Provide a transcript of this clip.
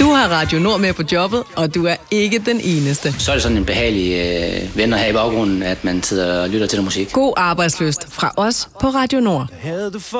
Du har Radio Nord med på jobbet, og du er ikke den eneste. Så er det sådan en behagelig venner her i baggrunden, at man sidder og lytter til noget musik. God arbejdslyst fra os på Radio Nord.